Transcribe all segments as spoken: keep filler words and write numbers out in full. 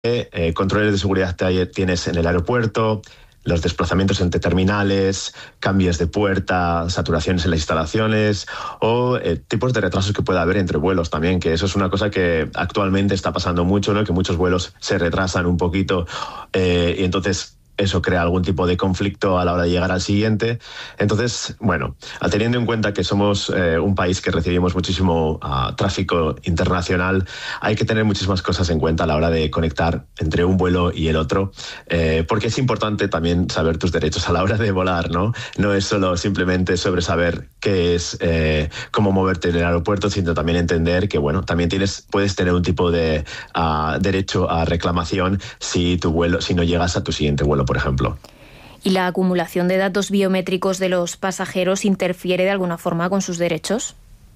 eh, controles de seguridad que tienes en el aeropuerto, los desplazamientos entre terminales, cambios de puerta, saturaciones en las instalaciones o eh, tipos de retrasos que pueda haber entre vuelos también, que eso es una cosa que actualmente está pasando mucho, ¿no? Que muchos vuelos se retrasan un poquito eh, y entonces eso crea algún tipo de conflicto a la hora de llegar al siguiente. Entonces, bueno, teniendo en cuenta que somos eh, un país que recibimos muchísimo uh, tráfico internacional, hay que tener muchísimas cosas en cuenta a la hora de conectar entre un vuelo y el otro, eh, porque es importante también saber tus derechos a la hora de volar, ¿no? No es solo simplemente sobre saber qué es, eh, cómo moverte en el aeropuerto, sino también entender que, bueno, también tienes, puedes tener un tipo de uh, derecho a reclamación si tu vuelo, si no llegas a tu siguiente vuelo, por ejemplo. ¿Y la acumulación de datos biométricos de los pasajeros interfiere de alguna forma con sus derechos?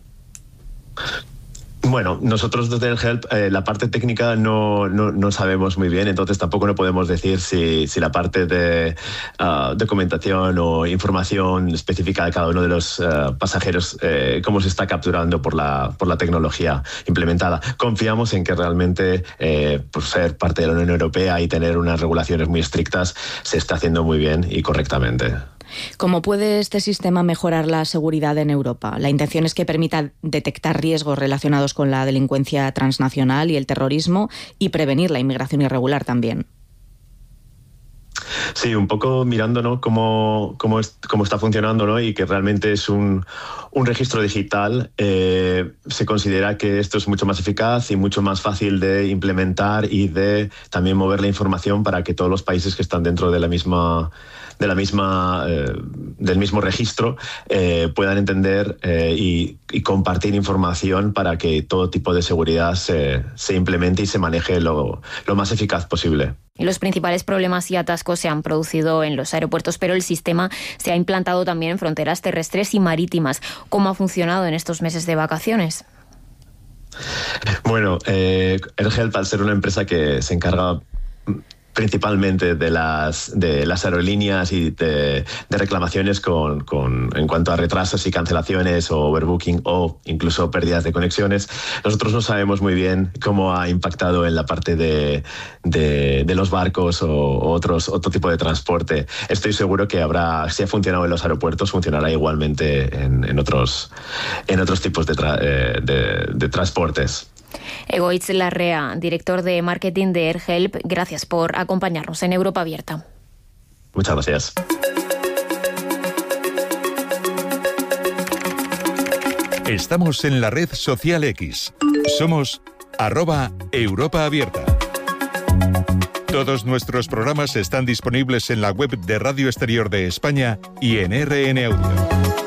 Bueno, nosotros desde el Help eh, la parte técnica no, no, no sabemos muy bien, entonces tampoco no podemos decir si, si la parte de uh, documentación o información específica de cada uno de los uh, pasajeros, eh, cómo se está capturando por la, por la tecnología implementada. Confiamos en que realmente, eh, por ser parte de la Unión Europea y tener unas regulaciones muy estrictas, se está haciendo muy bien y correctamente. ¿Cómo puede este sistema mejorar la seguridad en Europa? La intención es que permita detectar riesgos relacionados con la delincuencia transnacional y el terrorismo y prevenir la inmigración irregular también. Sí, un poco mirando, ¿no?, cómo, cómo, es, cómo está funcionando, ¿no?, y que realmente es un, un registro digital. Eh, se considera que esto es mucho más eficaz y mucho más fácil de implementar y de también mover la información para que todos los países que están dentro de la misma de la misma eh, del mismo registro eh, puedan entender eh, y, y compartir información para que todo tipo de seguridad se, se implemente y se maneje lo, lo más eficaz posible. Los principales problemas y atascos se han producido en los aeropuertos, pero el sistema se ha implantado también en fronteras terrestres y marítimas. ¿Cómo ha funcionado en estos meses de vacaciones? Bueno, eh, AirHelp, al ser una empresa que se encarga principalmente de las de las aerolíneas y de, de reclamaciones con, con en cuanto a retrasos y cancelaciones o overbooking o incluso pérdidas de conexiones. Nosotros no sabemos muy bien cómo ha impactado en la parte de, de, de los barcos o otros otro tipo de transporte. Estoy seguro que habrá, si ha funcionado en los aeropuertos, funcionará igualmente en, en otros en otros tipos de, tra, eh, de, de transportes. Egoitz Larrea, director de marketing de AirHelp, gracias por acompañarnos en Europa Abierta. Muchas gracias. Estamos en la red social X. Somos arroba Europa Abierta. Todos nuestros programas están disponibles en la web de Radio Exterior de España y en R N Audio.